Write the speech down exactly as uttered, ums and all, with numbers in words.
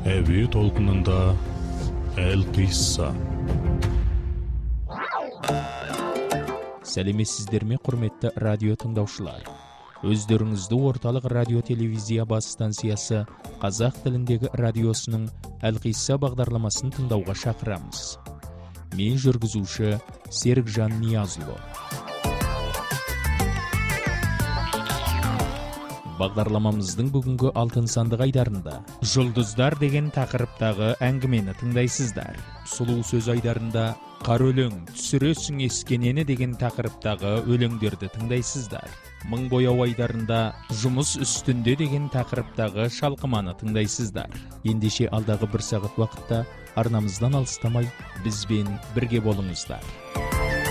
Әуе толқынында Әл-Қисса. Сәлеметсіздер ме, құрметті радио тыңдаушылар? Өздеріңізді орталық радио телевизия бас станциясы қазақ тіліндегі радиосының Әл-Қисса бағдарламасын тыңдауға шақырамыз. Мен жүргізуші Серікжан Ниязұлы. Бағдарламамыздың бүгінгі алтын сандық айдарында жұлдыздар деген тақырыптағы әңгімені тыңдайсыздар. Сұлу сөз айдарында қар өлең түсіресің ескенені деген тақырыптағы өлеңдерді тыңдайсыздар. Мың бояу айдарында жұмыс үстінде деген тақырыптағы шалқыманы тыңдайсыздар. Ендеше алдағы бір сағат уақытта арнамыздан алыстамай бізбен бірге болыңыздар.